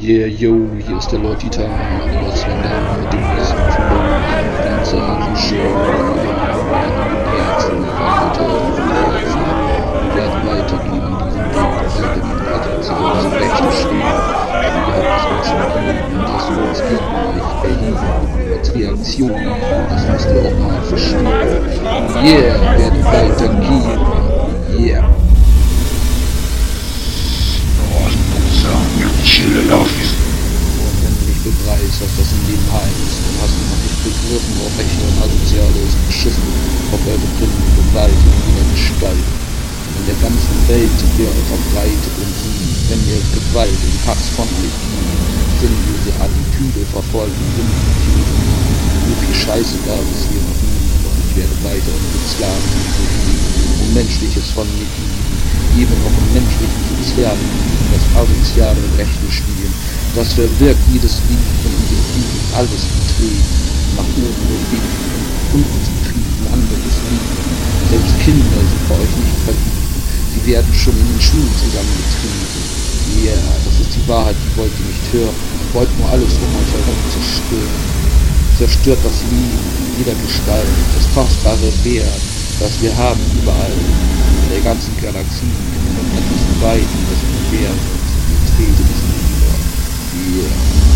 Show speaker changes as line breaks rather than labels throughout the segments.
Yeah, yo, hier ist der Lord Titan, das Vandal mit dem nächsten Flow, dieser Show, in Herzen, verwandte Herzen. Wir werden weitergehen, diesen Weg weitergehen, weiter zu unseren Rechten stehen, denn ihr habt es uns gegeben, das Wort gegen euch erheben, als Reaktion, das müsst ihr auch mal verstehen. Yeah, wir werden weitergehen, yeah. Und wenn du nicht begreifst, was das im Leben heißt, dann hast du noch nicht begriffen, ob rechte und asoziale ist beschissen, auf eure Gründe Gewalt in jeder Gestalt. In der ganzen Welt sind wir verbreitet und wenn ihr Gewalt und Hass von euch gibt, sinnlose Attitüde verfolgen, so viel Scheiße gab es hier noch nie, doch ich werde weiter mit Sklaven und Menschliches von mir geben, eben auch im menschlichen Sozialen, das asoziale Rechte spielen. Das verwirkt jedes Lied von diesem Krieg, alles betreten, nach oben und Weg, unten zufrieden, anderes Lied. Selbst Kinder sind bei euch nicht verliebt, sie werden schon in den Schulen zusammengetrieben. Ja, das ist die Wahrheit, die wollt ihr nicht hören, wollt nur alles um euch herum zerstören. Zerstört das Leben in jeder Gestalt, das kostbare Wert, das wir haben überall, in der ganzen Galaxie, und etwas weit, das wir werden uns, trete es nieder. Yeah.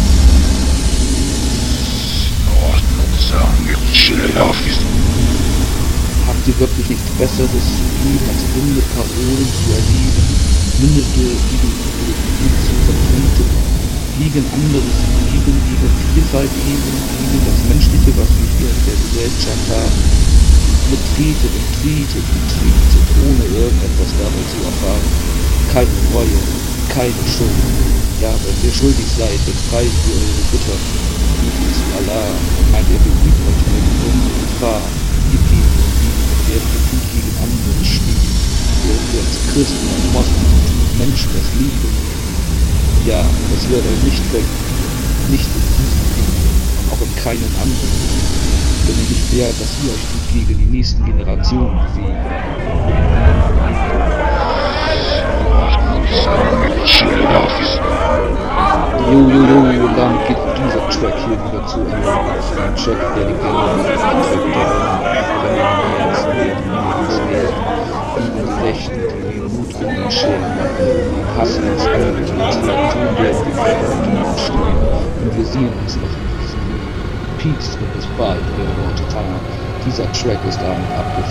Habt ihr wirklich nichts Besseres zu tun, als runde Parolen zu erheben, mündete gegen zu vertreten, gegen anderes Leben, gegen Vielfalt gegen das Menschliche, was wir hier in der Gesellschaft haben, betretet und tretet, ohne irgendetwas dabei zu erfahren. Keine Reue, keine Schuld. Ja, wenn ihr schuldig seid, befreit ihr eure Götter. Bietet zu Allah, meint ihr bemüht euch mit unsere Gefahr. Ihr geht und werdet gut gegen andere stehen. Ihr als Christen und Moslems Menschen das Liebe. Ja, das wird euch nicht weg, nicht in diesem Leben, und auch in keinem anderen. Denn ihr nicht wert, dass ihr euch gut gegen die nächsten Generationen bewegt. Jo, und dann geht dieser Track hier wieder zu Ende. Ein Track, der die gegen die Rechten, die den Mut in den Schäden machen, hassen uns alle mit den Kreaturen, werden die Vergangenheit stehen. Und wir sehen uns noch in diesem Peace und bis bald, euer Lord Titan. Dieser Track ist damit abgefahren.